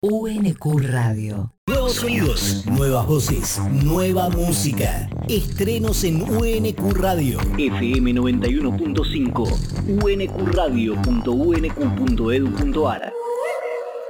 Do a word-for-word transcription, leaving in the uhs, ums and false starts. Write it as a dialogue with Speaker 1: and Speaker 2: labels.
Speaker 1: U N Q Radio.
Speaker 2: Nuevos sonidos, nuevas voces, nueva música. Estrenos en U N Q Radio. F M noventa y uno punto cinco, u n q radio punto u n q punto e d u punto a r.